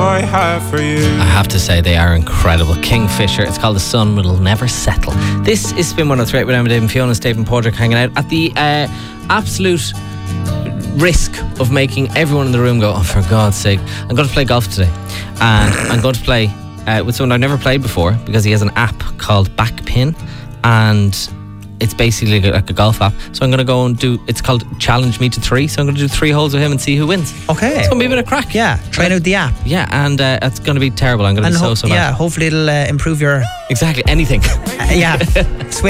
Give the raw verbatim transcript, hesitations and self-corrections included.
I have for you. I have to say they are incredible. Kingfisher. It's called The Sun Will Never Settle. This is Spin one oh three with Emma, Dave and Fiona. Stephen Porter hanging out at the uh, absolute risk of making everyone in the room go, oh, for God's sake, I'm going to play golf today. And I'm going to play uh, with someone I've never played before, because he has an app called Backpin, and it's basically like a golf app. So I'm going to go and do, it's called Challenge Me to Three. So I'm going to do three holes with him and see who wins. Okay. It's going to be a bit of crack. Yeah, trying out the app. Yeah, and uh, it's going to be terrible. I'm going to And be so, ho- so yeah, bad. hopefully it'll uh, improve your... Exactly, anything. Uh, yeah, swing.